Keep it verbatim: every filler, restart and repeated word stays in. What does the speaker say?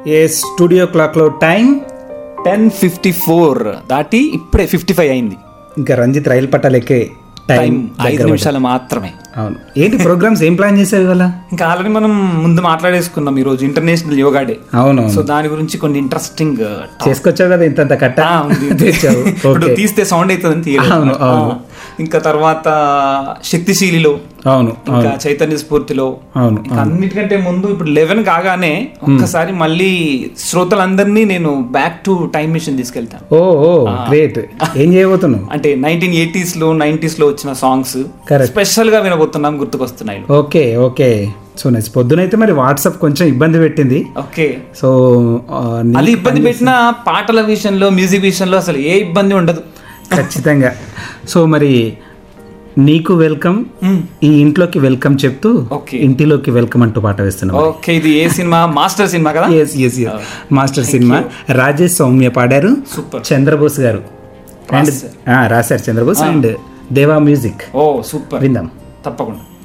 ఏ studio క్లాక్లో time ten fifty four దాటి ఇప్పుడే ఫిఫ్టీ ఫైవ్ అయింది. ఇంకా రంజిత్ రైలు పట్టాలు ఎక్కే టైం ఐదు నిమిషాలు మాత్రమే. అవును, ఏంటి ప్రోగ్రామ్స్ ఏం ప్లాన్ చేసావు ఇవాళ? ఇంకా ఆల్రెడీ మనం ముందు మాట్లాడేసుకున్నాం ఈ రోజు ఇంటర్నేషనల్ యోగా డే. అవును, సో దాని గురించి కొన్ని ఇంట్రెస్టింగ్ చేసుకొచ్చావు కదా, ఇంత కట్ట తెచ్చావు. ఇప్పుడు తీస్తే సౌండ్ అవుతుంది. ఇంకా తర్వాత శక్తిశీలిలో, అవును, ఇంకా చైతన్య స్ఫూర్తిలో, అవును, అన్నిటికంటే ముందు ఇప్పుడు లెవెన్ కాగానే ఒక్కసారి మళ్ళీ శ్రోతలందరినీ నేను బ్యాక్ టు టైం మిషన్ తీసుకెళ్తాను. ఓ గ్రేట్. ఏం చేయబోతున్నావు? అంటే నైన్టీన్ ఎయిటీస్ లో నైన్టీస్ లో వచ్చిన సాంగ్స్ స్పెషల్ గా వినబోతున్నాం, గుర్తుకొస్తున్నాయి. ఓకే ఓకే సో నెక్స్ట్ పొద్దునైతే మరి వాట్సాప్ కొంచెం ఇబ్బంది పెట్టింది. ఓకే, సో అది ఇబ్బంది పెట్టిన పాటల విషయంలో, మ్యూజిక్ విషయంలో అసలు ఏ ఇబ్బంది ఉండదు ఖచ్చితంగా. సో మరి నీకు వెల్కమ్, ఈ ఇంట్లోకి వెల్కమ్ చెప్తూ ఇంటిలోకి వెల్కమ్ అంటూ పాట వేస్తున్నాం. ఓకే, ఇది ఏ సినిమా? మాస్టర్ సినిమా కదా? Yes yes master cinema. Rajesh Soumya పాడారు, చంద్రబోస్ గారు అండ్ రాశారు చంద్రబోస్ అండ్ దేవా మ్యూజిక్. ఓ సూపర్, విందాం తప్పకుండా.